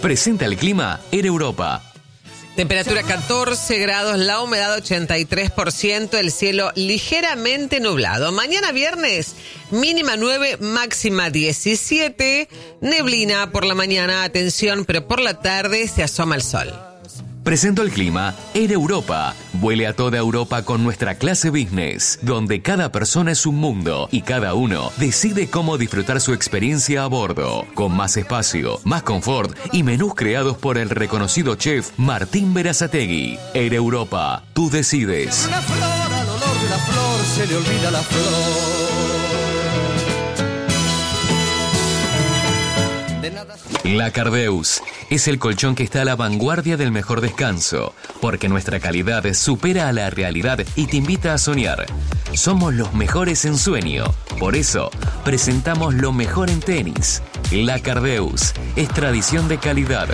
Presenta el clima Air Europa. Temperatura 14 grados, la humedad 83%, el cielo ligeramente nublado. Mañana viernes, mínima 9, máxima 17. Neblina por la mañana, atención, pero por la tarde se asoma el sol. Presento el clima Air Europa. Vuele a toda Europa con nuestra clase business, donde cada persona es un mundo y cada uno decide cómo disfrutar su experiencia a bordo. Con más espacio, más confort y menús creados por el reconocido chef Martín Berazategui. Air Europa, tú decides. Una flor, al olor de la flor se le olvida la flor. La Cardeus es el colchón que está a la vanguardia del mejor descanso, porque nuestra calidad supera a la realidad y te invita a soñar. Somos los mejores en sueño, por eso presentamos lo mejor en tenis. La Cardeus es tradición de calidad.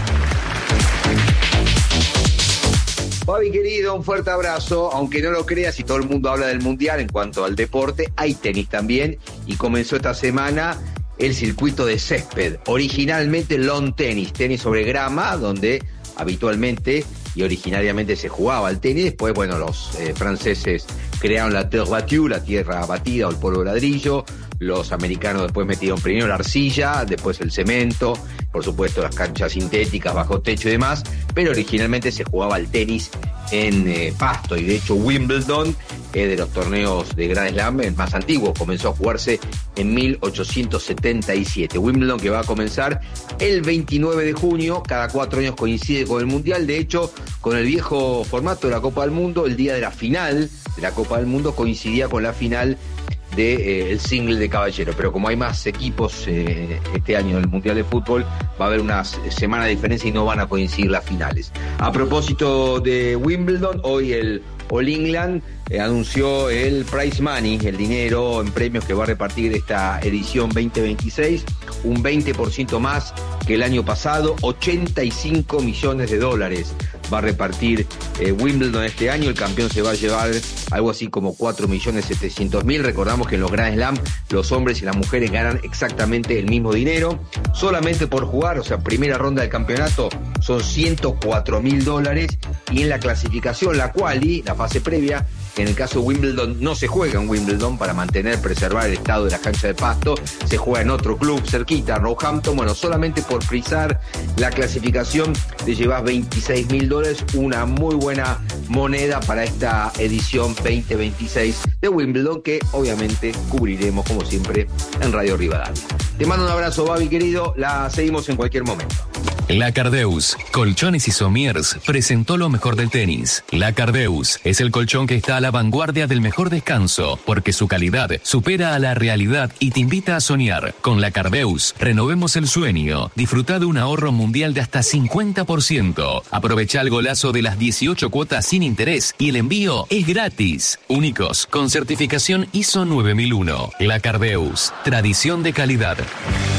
Fabi querido, un fuerte abrazo. Aunque no lo creas y todo el mundo habla del Mundial, en cuanto al deporte, hay tenis también y comenzó esta semana el circuito de césped, originalmente lawn tenis, tenis sobre grama, donde habitualmente y originariamente se jugaba al tenis. Después, bueno, los franceses crearon la terre battue, la tierra batida o el polvo de ladrillo. Los americanos después metieron primero la arcilla, después el cemento, por supuesto las canchas sintéticas, bajo techo y demás, pero originalmente se jugaba al tenis en pasto, y de hecho Wimbledon es de los torneos de Grand Slam el más antiguo, comenzó a jugarse en 1877. Wimbledon, que va a comenzar el 29 de junio, cada 4 años coincide con el Mundial. De hecho, con el viejo formato de la Copa del Mundo, el día de la final de la Copa del Mundo coincidía con la final el single de caballero, pero como hay más equipos este año en el Mundial de Fútbol, va a haber una semana de diferencia y no van a coincidir las finales. A propósito de Wimbledon, hoy el All England anunció el prize money, el dinero en premios que va a repartir esta edición 2026, un 20% más que el año pasado, $85 millones va a repartir Wimbledon este año. El campeón se va a llevar algo así como 4.700.000. Recordamos que en los Grand Slam los hombres y las mujeres ganan exactamente el mismo dinero. Solamente por jugar, o sea, primera ronda del campeonato, son $104.000. Y en la clasificación, la quali, la fase previa, en el caso de Wimbledon no se juega en Wimbledon para preservar el estado de la cancha de pasto, se juega en otro club cerquita, Roehampton. Bueno, solamente por frizar la clasificación te llevas $26.000, una muy buena moneda para esta edición 2026 de Wimbledon, que obviamente cubriremos como siempre en Radio Rivadavia. Te mando un abrazo, Babi querido, la seguimos en cualquier momento. La Cardeus, Colchones y Somiers, presentó lo mejor del tenis. La Cardeus es el colchón que está a la vanguardia del mejor descanso, porque su calidad supera a la realidad y te invita a soñar. Con la Cardeus, renovemos el sueño. Disfruta de un ahorro mundial de hasta 50%. Aprovecha el golazo de las 18 cuotas sin interés y el envío es gratis. Únicos, con certificación ISO 9001. La Cardeus, tradición de calidad.